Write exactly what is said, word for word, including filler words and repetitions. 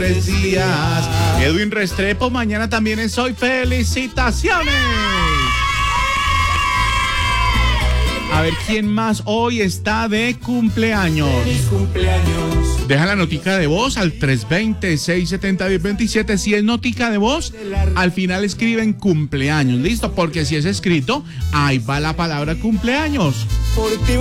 Tres días. Edwin Restrepo, mañana también es hoy. ¡Felicitaciones! A ver, ¿quién más hoy está de cumpleaños? Feliz cumpleaños. Deja la notica de voz al tres dos cero, seis siete cero, uno cero dos siete. Si es notica de voz, al final escriben cumpleaños. ¿Listo? Porque si es escrito, ahí va la palabra cumpleaños. Por ti